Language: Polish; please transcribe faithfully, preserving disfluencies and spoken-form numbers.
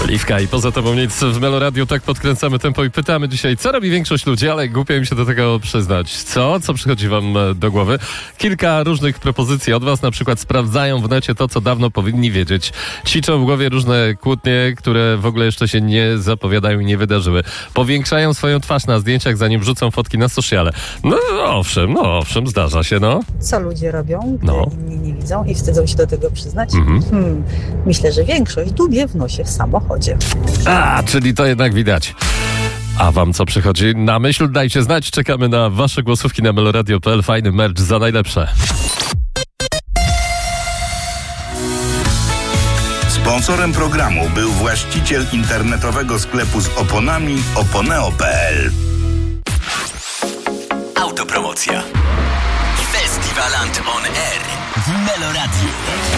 Oliwka i poza tobą nic w Meloradiu. Tak podkręcamy tempo i pytamy dzisiaj, co robi większość ludzi, ale głupio im się do tego przyznać. Co? Co przychodzi wam do głowy? Kilka różnych propozycji od was, na przykład sprawdzają w necie to, co dawno powinni wiedzieć. Ćwiczą w głowie różne kłótnie, które w ogóle jeszcze się nie zapowiadają i nie wydarzyły. Powiększają swoją twarz na zdjęciach, zanim wrzucą fotki na sociale. No owszem, no owszem, zdarza się, no. Co ludzie robią, gdy No. inni nie widzą i wstydzą się do tego przyznać? Mhm. Hmm, myślę, że większość dubie w nosie w samochodzie. A, czyli to jednak widać. A wam co przychodzi na myśl? Dajcie znać. Czekamy na wasze głosówki na meloradio kropka p l. Fajny merch za najlepsze. Sponsorem programu był właściciel internetowego sklepu z oponami oponeo kropka p l. Autopromocja. Festiwaland on Air w Meloradiu.